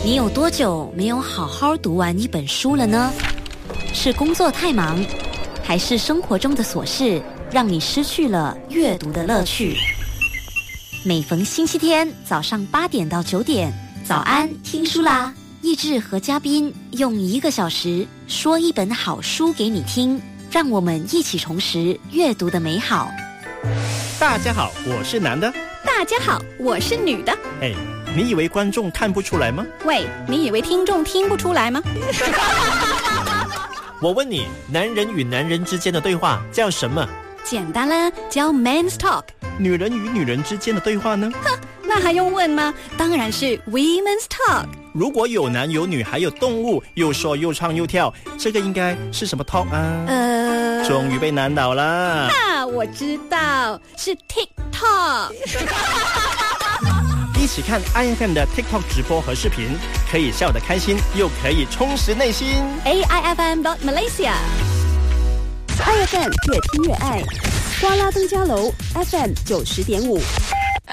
你有多久没有好好读完一本书了呢？是工作太忙，还是生活中的琐事让你失去了阅读的乐趣？每逢星期天早上8点到9点，早安听书啦！益智和嘉宾用1个小时说一本好书给你听，让我们一起重拾阅读的美好。 大家好，我是男的。 大家好，我是女的。 哎，你以为观众看不出来吗？ 喂，你以为听众听不出来吗？ 我问你，男人与男人之间的对话叫什么？ 简单啦，叫 Men's Talk。 女人与女人之间的对话呢？ 哼，那还用问吗？当然是 Women's Talk。 如果有男有女还有动物，又说又唱又跳，这个应该是什么 talk 啊？终于被难倒了。 我知道，是 TikTok。 一起看 IFM 的 TikTok 直播和视频，可以笑得开心，又可以充实内心。 AIFM.Malaysia IFM 越听越爱，瓜拉登嘉楼 FM 90.5。